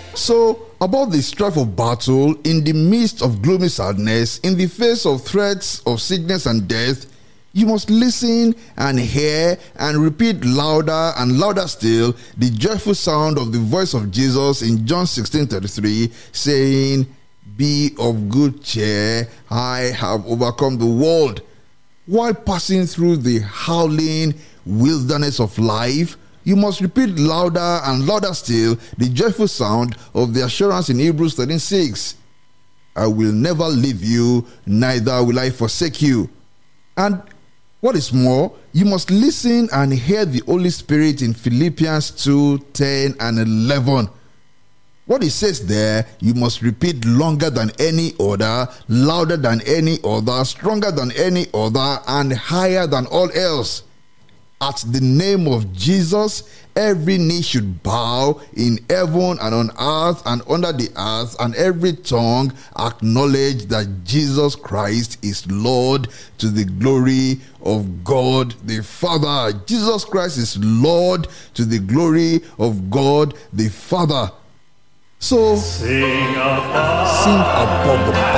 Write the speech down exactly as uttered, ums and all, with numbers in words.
So, about the strife of battle, in the midst of gloomy sadness, in the face of threats of sickness and death, you must listen and hear and repeat louder and louder still the joyful sound of the voice of Jesus in John sixteen thirty-three, saying, "Be of good cheer, I have overcome the world." While passing through the howling wilderness of life, you must repeat louder and louder still the joyful sound of the assurance in Hebrews thirteen six. "I will never leave you, neither will I forsake you." And what is more, you must listen and hear the Holy Spirit in Philippians two ten and eleven. What it says there, you must repeat longer than any other, louder than any other, stronger than any other, and higher than all else. At the name of Jesus, every knee should bow in heaven and on earth and under the earth, and every tongue acknowledge that Jesus Christ is Lord, to the glory of God the Father. Jesus Christ is Lord, to the glory of God the Father. So, sing above, sing above the